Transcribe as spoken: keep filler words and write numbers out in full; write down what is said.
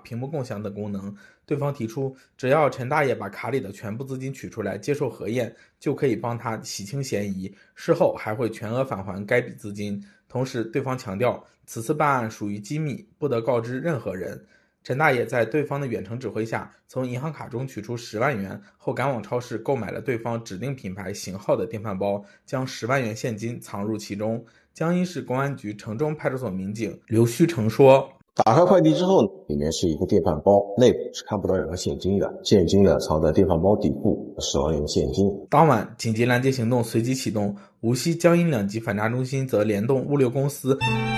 屏幕共享等功能。对方提出，只要陈大爷把卡里的全部资金取出来接受核验，就可以帮他洗清嫌疑，事后还会全额返还该笔资金。同时对方强调，此次办案属于机密，不得告知任何人。陈大爷在对方的远程指挥下，从银行卡中取出十万元后，赶往超市购买了对方指定品牌型号的电饭煲，将十万元现金藏入其中。江阴市公安局城中派出所民警刘旭成说， 打开快递之后，里面是一个电饭煲，内部是看不到任何现金的，现金呢藏在电饭煲底部，十万元现金。 当晚紧急拦截行动随即启动，无锡江阴两级反诈中心则联动物流公司